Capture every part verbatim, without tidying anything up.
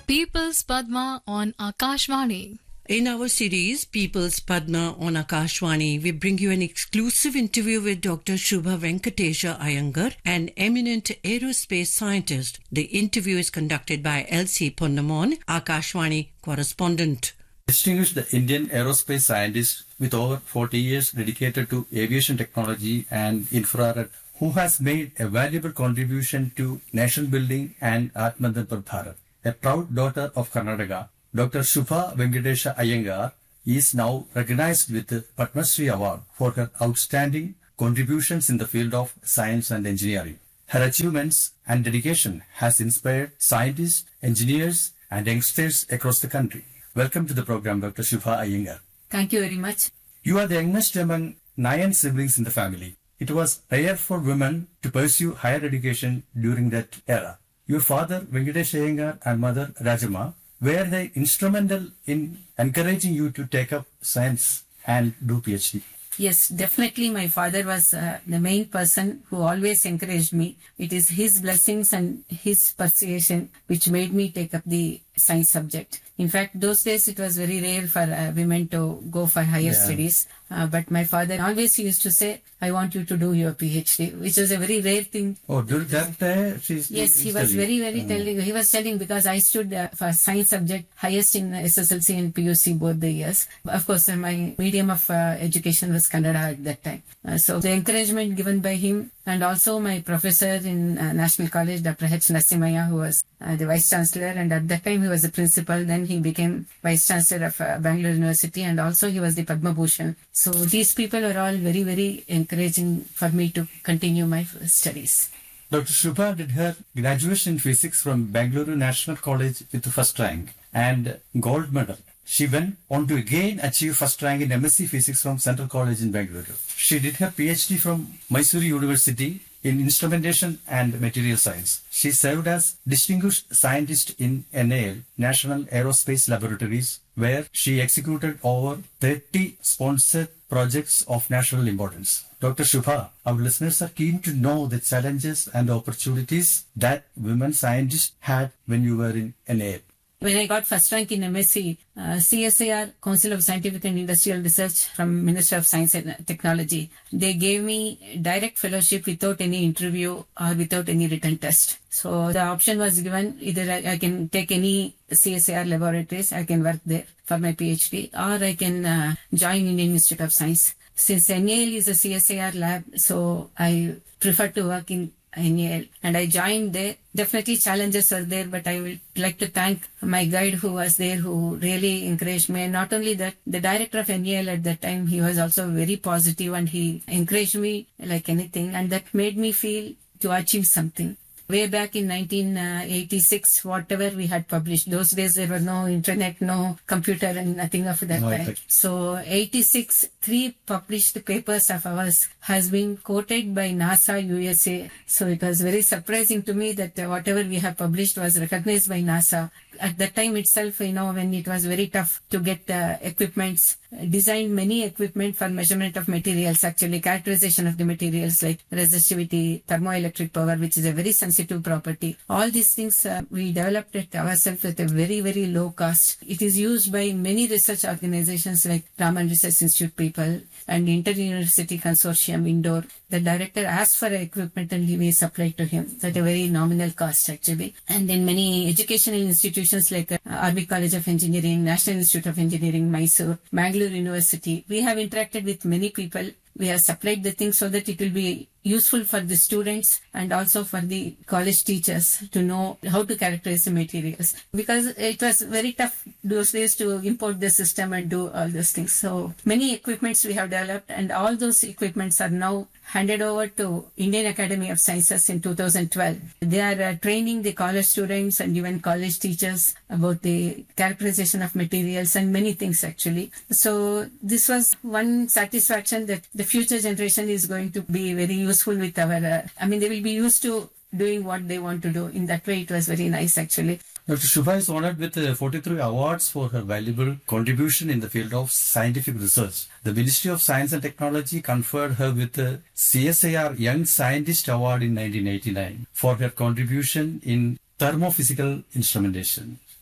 People's Padma on Akashvani. In our series, People's Padma on Akashvani, we bring you an exclusive interview with Doctor Shubha Venkatesha Iyengar, an eminent aerospace scientist. The interview is conducted by L C Ponnamon, Akashvani correspondent. Distinguished the Indian aerospace scientist with over forty years dedicated to aviation technology and infrared, who has made a valuable contribution to nation building and Atmanirbhar Bharat. A proud daughter of Karnataka, Doctor Shubha Venkatesha Iyengar is now recognized with the Padma Shri Award for her outstanding contributions in the field of science and engineering. Her achievements and dedication has inspired scientists, engineers, and youngsters across the country. Welcome to the program, Doctor Shubha Iyengar. Thank you very much. You are the youngest among nine siblings in the family. It was rare for women to pursue higher education during that era. Your father, Venkatesh Iyengar, and mother, Rajama, were they instrumental in encouraging you to take up science and do PhD? Yes, definitely my father was uh, the main person who always encouraged me. It is his blessings and his persuasion which made me take up the science subject. In fact, those days it was very rare for uh, women to go for higher yeah. studies. Uh, but my father always used to say, I want you to do your PhD, which is a very rare thing. Oh, during that time, she's Yes, he was very, very mm. telling. He was telling because I stood uh, for science subject highest in S S L C and P U C both the years. Of course, uh, my medium of uh, education was Kannada at that time. Uh, so the encouragement given by him and also my professor in uh, National College, Doctor H. Nassimaya, who was uh, the Vice Chancellor, and at that time he was the principal. Then he became Vice Chancellor of uh, Bangalore University, and also he was the Padma Bhushan. So these people were all very, very encouraging for me to continue my studies. Doctor Shubha did her graduation in physics from Bangalore National College with the first rank and gold medal. She went on to again achieve first rank in M S c Physics from Central College in Bangalore. She did her PhD from Mysore University in Instrumentation and Material Science. She served as Distinguished Scientist in N A L, National Aerospace Laboratories, where she executed over thirty sponsored projects of national importance. Doctor Shubha, our listeners are keen to know the challenges and opportunities that women scientists had when you were in N A L. When I got first rank in M S c, uh, C S I R, Council of Scientific and Industrial Research from Ministry of Science and Technology, they gave me direct fellowship without any interview or without any written test. So the option was given, either I, I can take any C S I R laboratories, I can work there for my PhD, or I can uh, join Indian Institute of Science. Since N A L is a C S I R lab, so I prefer to work in N A L, and I joined there. Definitely challenges are there, but I would like to thank my guide who was there, who really encouraged me. And not only that, the director of N A L at that time, he was also very positive and he encouraged me like anything, and that made me feel to achieve something. Way back in nineteen eighty-six, whatever we had published, those days there was no internet, no computer and nothing of that no, time. So eighty-six, three published papers of ours has been quoted by NASA U S A. So it was very surprising to me that uh, whatever we have published was recognized by NASA. At that time itself, you know, when it was very tough to get uh, equipments, designed many equipment for measurement of materials, actually characterization of the materials like resistivity, thermoelectric power, which is a very sensitive property. All these things uh, we developed it ourselves at a very, very low cost. It is used by many research organizations like Raman Research Institute people and Inter-University Consortium Indore. The director asked for equipment and we supplied to him at a very nominal cost actually. And then many educational institutions like uh, R B College of Engineering, National Institute of Engineering, Mysore, Bangalore University. We have interacted with many people. We have supplied the things so that it will be useful for the students and also for the college teachers to know how to characterize the materials. Because it was very tough those days to import the system and do all those things. So many equipments we have developed, and all those equipments are now handed over to Indian Academy of Sciences in two thousand twelve. They are uh, training the college students and even college teachers about the characterization of materials and many things actually. So this was one satisfaction that the future generation is going to be very useful with our, uh, I mean, they will be used to doing what they want to do. In that way, it was very nice actually. Doctor Shubha is honored with uh, forty-three awards for her valuable contribution in the field of scientific research. The Ministry of Science and Technology conferred her with the C S I R Young Scientist Award in nineteen eighty-nine for her contribution in thermophysical instrumentation.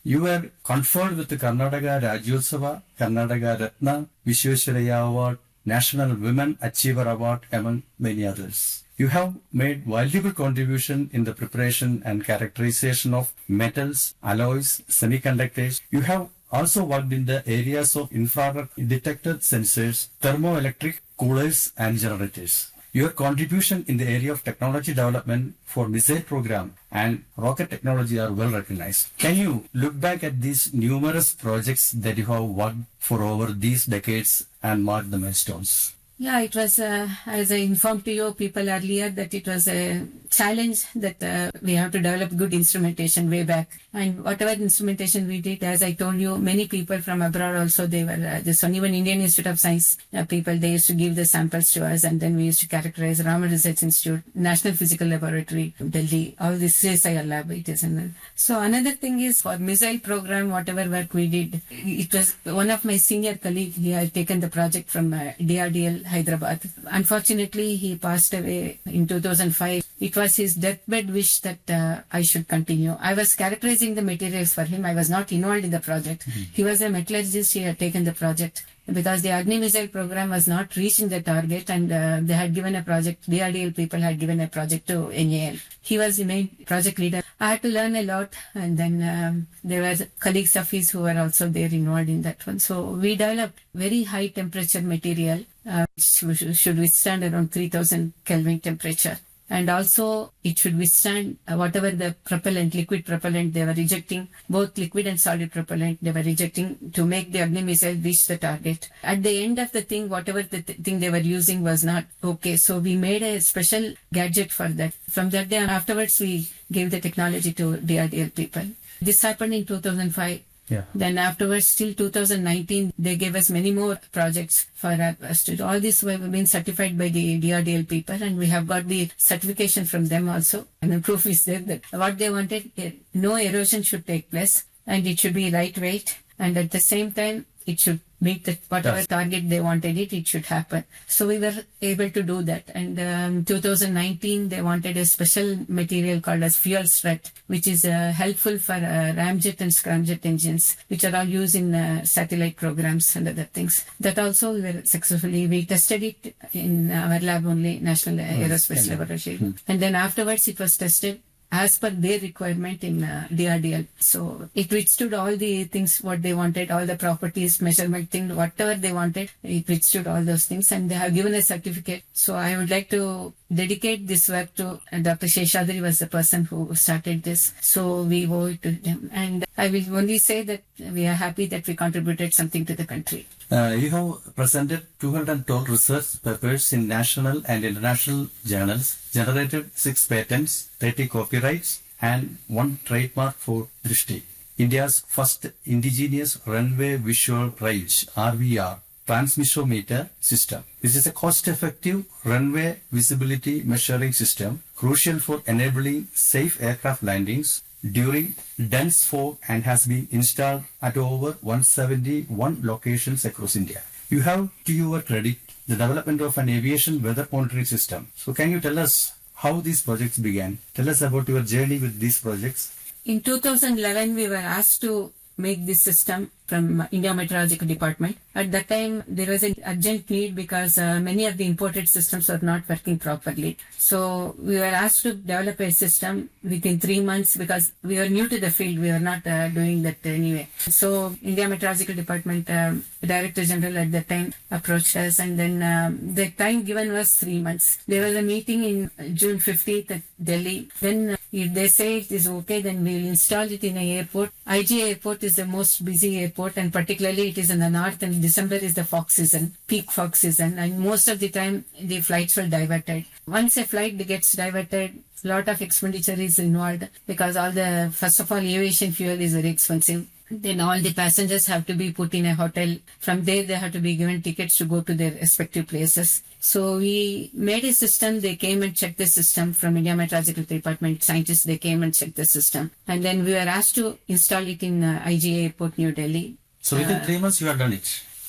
You were conferred with the Karnataka Rajyotsava, Karnataka Ratna, Vishwesvaraya Award, National Women Achiever Award, among many others. You have made valuable contribution in the preparation and characterization of metals, alloys, semiconductors. You have also worked in the areas of infrared detector sensors, thermoelectric coolers and generators. Your contribution in the area of technology development for missile program and rocket technology are well recognized. Can you look back at these numerous projects that you have worked for over these decades and mark the milestones? Yeah, it was, uh, as I informed to you people earlier, that it was a challenge that uh, we have to develop good instrumentation way back. And whatever instrumentation we did, as I told you, many people from abroad also, they were, uh, this one, even Indian Institute of Science uh, people, they used to give the samples to us, and then we used to characterize Raman Research Institute, National Physical Laboratory, Delhi, all this C S I R lab it is. In so another thing is for missile program, whatever work we did, it was one of my senior colleagues, he had taken the project from uh, D R D L Hyderabad. Unfortunately, he passed away in two thousand five. It was his deathbed wish that uh, I should continue. I was characterizing the materials for him. I was not involved in the project. Mm-hmm. He was a metallurgist. He had taken the project because the Agni missile program was not reaching the target, and uh, they had given a project, D R D L people had given a project to N A L. He was the main project leader. I had to learn a lot, and then um, there were colleagues of his who were also there involved in that one. So we developed very high temperature material, uh, which should withstand around three thousand Kelvin temperature. And also it should withstand uh, whatever the propellant, liquid propellant they were rejecting, both liquid and solid propellant they were rejecting to make the Agni missile reach the target. At the end of the thing, whatever the th- thing they were using was not okay. So we made a special gadget for that. From that day afterwards, we gave the technology to D R D L people. This happened in two thousand five. Yeah. Then afterwards, till two thousand nineteen, they gave us many more projects for us to do. All these have been certified by the D R D L people, and we have got the certification from them also. And the proof is there that what they wanted, no erosion should take place, and it should be lightweight, and at the same time, it should meet the, whatever yes. target they wanted it, it should happen. So we were able to do that. And um, two thousand nineteen, they wanted a special material called as fuel strut, which is uh, helpful for uh, ramjet and scramjet engines, which are all used in uh, satellite programs and other things. That also we were successfully, we tested it in our lab only, National Aerospace yeah. Laboratory. Hmm. And then afterwards it was tested as per their requirement in uh, D R D L. So it withstood all the things what they wanted, all the properties, measurement thing, whatever they wanted, it withstood all those things, and they have given a certificate. So I would like to dedicate this work to uh, Doctor Sheshadri was the person who started this. So we owe it to him. And I will only say that we are happy that we contributed something to the country. Uh, you have presented two hundred twelve research papers in national and international journals, generated six patents, thirty copyrights, and one trademark for Drishti, India's first indigenous runway visual range (R V R) transmissometer system. This is a cost-effective runway visibility measuring system, crucial for enabling safe aircraft landings during dense fog, and has been installed at over one hundred seventy-one locations across India. You have, to your credit, the development of an aviation weather monitoring system. So can you tell us how these projects began? Tell us about your journey with these projects. In two thousand eleven, we were asked to make this system from India Meteorological Department. At that time, there was an urgent need because uh, many of the imported systems were not working properly. So we were asked to develop a system within three months because we were new to the field. We were not uh, doing that anyway. So India Meteorological Department um, Director General at that time approached us, and then um, the time given was three months. There was a meeting in June fifteenth at Delhi. Then uh, if they say it is okay, then we will install it in an airport. I G A airport is the most busy airport, and particularly it is in the north, and December is the fog season, peak fog season, and most of the time the flights were diverted. Once a flight gets diverted, a lot of expenditure is involved because all the, first of all, aviation fuel is very expensive. Then all the passengers have to be put in a hotel. From there, they have to be given tickets to go to their respective places. So we made a system. They came and checked the system from India Meteorological Department. Scientists, they came and checked the system. And then we were asked to install it in uh, I G A Airport, New Delhi. So within uh, three months, you have done it?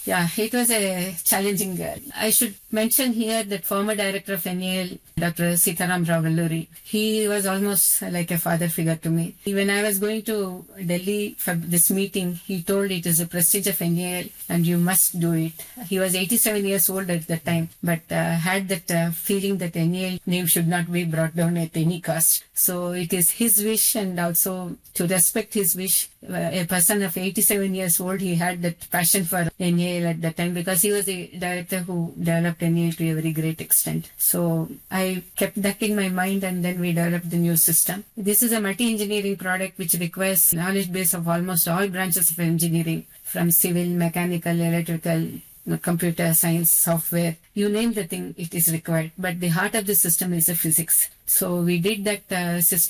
Yeah, it was a challenging. Uh, I should mention here that former director of N A L, Doctor Sitaram Rao Valluri, he was almost like a father figure to me. When I was going to Delhi for this meeting, he told it is a prestige of N A L and you must do it. He was eighty-seven years old at the time, but uh, had that uh, feeling that N A L name should not be brought down at any cost. So it is his wish, and also to respect his wish. Uh, a person of eighty-seven years old, he had that passion for N A L at that time because he was the director who developed N A L to a very great extent. So I kept that in my mind, and then we developed the new system. This is a multi-engineering product which requires knowledge base of almost all branches of engineering, from civil, mechanical, electrical, computer science, software, you name the thing, it is required. But the heart of the system is the physics. So we did that uh, system